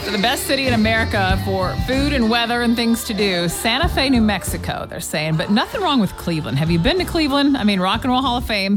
the best city in America for food and weather and things to do. Santa Fe, New Mexico, they're saying. But nothing wrong with Cleveland. Have you been to Cleveland? I mean, Rock and Roll Hall of Fame.